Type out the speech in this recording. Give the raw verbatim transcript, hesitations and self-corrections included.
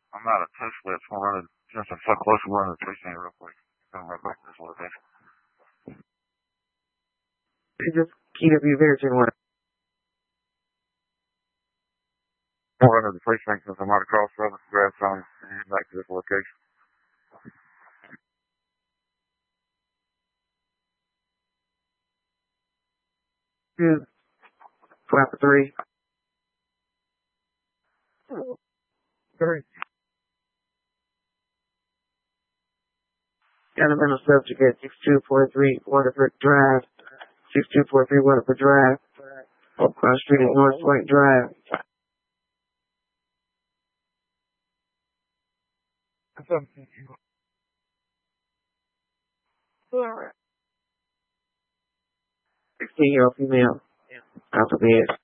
I'm out of touch with. I'm running just a fuck close to running the precinct real quick. Come right back to this location. It's just K W Virgin one. I'm running the precinct since I'm out of crossroads. Grab some and head back to this location. Two. Flap three. Three. Elemental subject at six two four three Waterford Drive. six two four three Waterford Drive. Oak Cross Street at North Point Drive. sixteen year old female. Out of bed.